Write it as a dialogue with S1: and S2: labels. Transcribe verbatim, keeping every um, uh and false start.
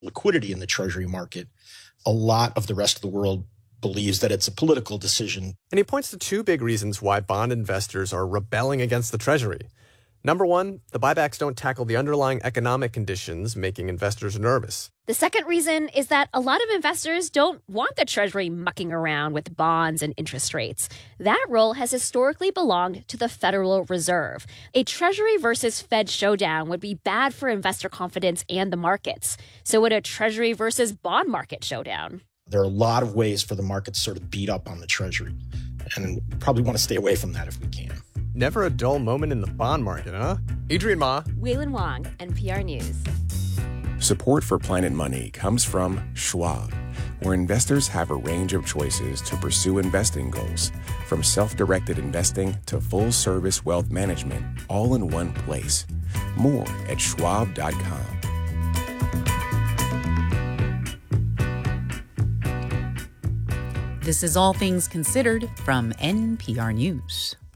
S1: liquidity in the Treasury market, a lot of the rest of the world believes that it's a political decision.
S2: And he points to two big reasons why bond investors are rebelling against the Treasury. Number one, the buybacks don't tackle the underlying economic conditions making investors nervous.
S3: The second reason is that a lot of investors don't want the Treasury mucking around with bonds and interest rates. That role has historically belonged to the Federal Reserve. A Treasury versus Fed showdown would be bad for investor confidence and the markets. So would a Treasury versus bond market showdown.
S1: There are a lot of ways for the market to sort of beat up on the Treasury, and probably want to stay away from that if we can.
S2: Never a dull moment in the bond market, huh? Adrian Ma.
S3: Waylon Wong, N P R News.
S4: Support for Planet Money comes from Schwab, where investors have a range of choices to pursue investing goals, from self-directed investing to full-service wealth management, all in one place. More at schwab dot com.
S5: This is All Things Considered from N P R News.